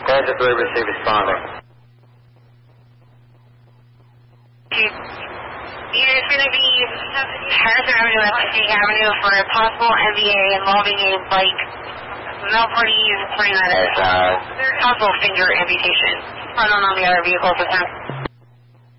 Kansas Liberty responding. There's going to be Harrison Avenue and Lexington Avenue for a possible MVA involving a bike. Melbourne is reporting that as possible finger amputation. I don't know the other vehicle system.